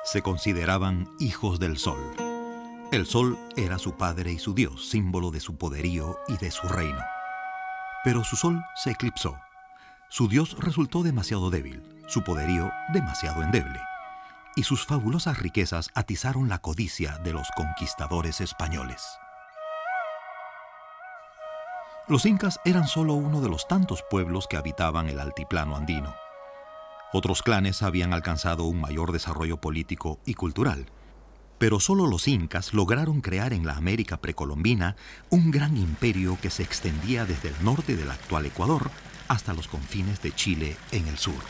Se consideraban hijos del sol. El sol era su padre y su dios, símbolo de su poderío y de su reino. Pero su sol se eclipsó. Su dios resultó demasiado débil, su poderío demasiado endeble, y sus fabulosas riquezas atizaron la codicia de los conquistadores españoles. Los incas eran solo uno de los tantos pueblos que habitaban el altiplano andino. Otros clanes habían alcanzado un mayor desarrollo político y cultural, pero solo los incas lograron crear en la América precolombina un gran imperio que se extendía desde el norte del actual Ecuador hasta los confines de Chile en el sur.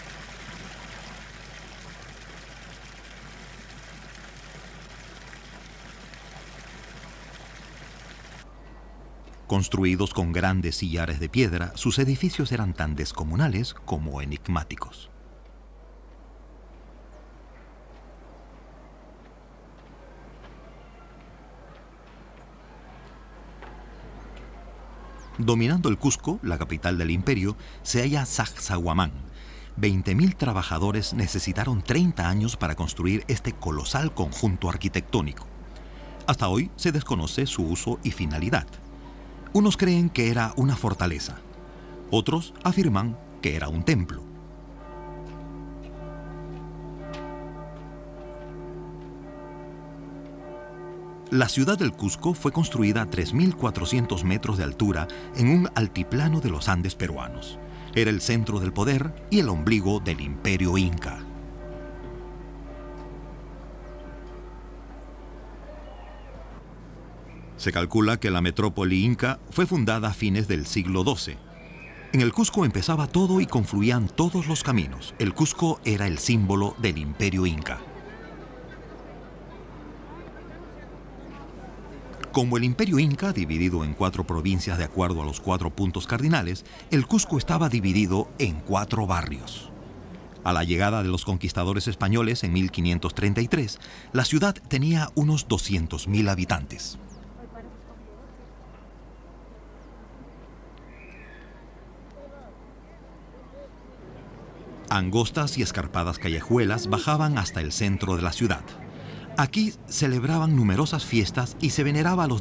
Construidos con grandes sillares de piedra, sus edificios eran tan descomunales como enigmáticos. Dominando el Cusco, la capital del imperio, se halla Sacsayhuamán. 20.000 trabajadores necesitaron 30 años para construir este colosal conjunto arquitectónico. Hasta hoy se desconoce su uso y finalidad. Unos creen que era una fortaleza, otros afirman que era un templo. La ciudad del Cusco fue construida a 3.400 metros de altura en un altiplano de los Andes peruanos. Era el centro del poder y el ombligo del imperio inca. Se calcula que la metrópoli inca fue fundada a fines del siglo XII. En el Cusco empezaba todo y confluían todos los caminos. El Cusco era el símbolo del imperio inca. Como el imperio inca, dividido en 4 provincias de acuerdo a los 4 puntos cardinales, el Cusco estaba dividido en 4 barrios. A la llegada de los conquistadores españoles en 1533, la ciudad tenía unos 200.000 habitantes. Angostas y escarpadas callejuelas bajaban hasta el centro de la ciudad. Aquí celebraban numerosas fiestas y se veneraba a los